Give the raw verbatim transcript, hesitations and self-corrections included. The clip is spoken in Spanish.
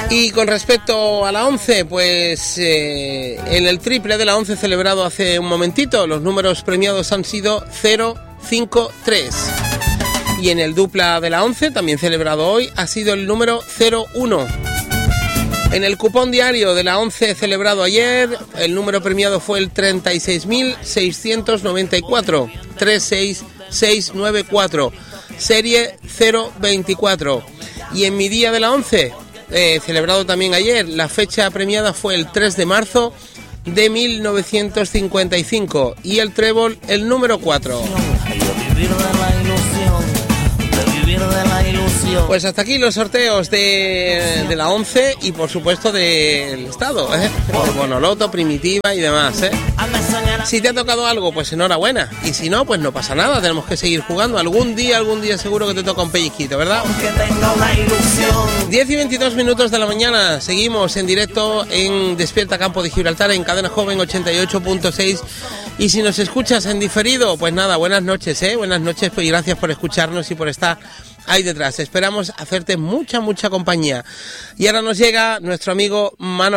Y con respecto a la once, pues eh, en el triple de la once celebrado hace un momentito, los números premiados han sido cero cinco tres. Y en el dupla de la once, también celebrado hoy, ha sido el número cero uno. En el cupón diario de la once celebrado ayer, el número premiado fue el treinta y seis mil seiscientos noventa y cuatro, tres seis seis nueve cuatro, serie cero veinticuatro. Y en mi día de la once, eh, celebrado también ayer, la fecha premiada fue el tres de marzo de mil novecientos cincuenta y cinco y el trébol el número cuatro. Pues hasta aquí los sorteos de, de la once y por supuesto del Estado, ¿eh? Por Bonoloto, Primitiva y demás, ¿eh? Si te ha tocado algo, pues enhorabuena. Y si no, pues no pasa nada, tenemos que seguir jugando. Algún día, algún día seguro que te toca un pellizquito, ¿verdad? diez y veintidós minutos de la mañana, seguimos en directo en Despierta Campo de Gibraltar, en Cadena Joven ochenta y ocho punto seis. Y si nos escuchas en diferido, pues nada, buenas noches, ¿eh? Buenas noches, pues, y gracias por escucharnos y por estar ahí detrás. Esperamos hacerte mucha, mucha compañía. Y ahora nos llega nuestro amigo Manolo.